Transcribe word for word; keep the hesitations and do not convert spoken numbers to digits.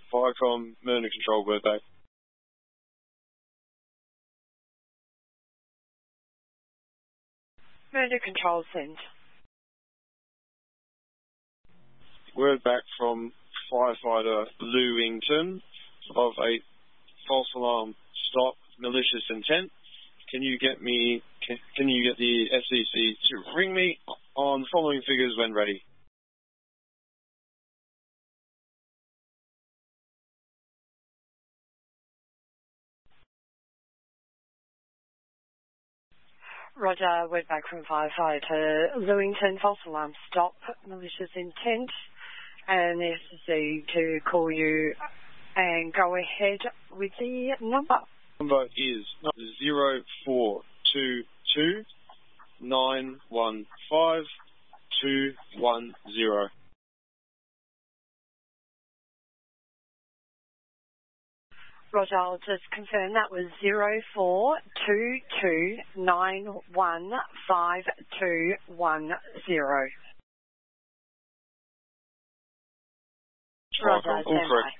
Viacom, Myrna Control, word back. Murder Control sent. Word back from firefighter Lewington of a false alarm stop, malicious intent. Can you get me, can, can you get the S C C to ring me on the following figures when ready? Roger, word back from firefighter Lewington, false alarm stop, malicious intent, and S C C to call you and go ahead with the number. Number is zero four two two nine one five two one zero. Roger, I'll just confirm that was zero four two two nine one five two one zero. Roger, All correct.